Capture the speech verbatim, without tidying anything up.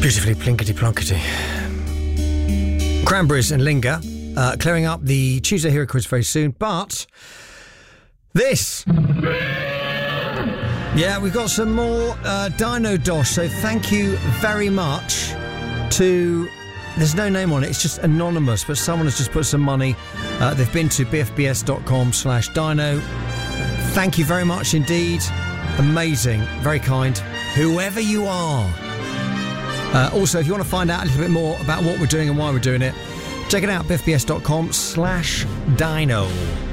Beautifully plinkety-plonkety. Cranberries and Linger, uh, clearing up the Tuesday Hero Quiz very soon, but this... Yeah, we've got some more uh, Dino Dosh, so thank you very much to... There's no name on it, it's just anonymous, but someone has just put some money. Uh, they've been to bfbs.com slash dino. Thank you very much indeed. Amazing, very kind. Whoever you are. Uh, also, if you want to find out a little bit more about what we're doing and why we're doing it, check it out, bfbs.com slash dino.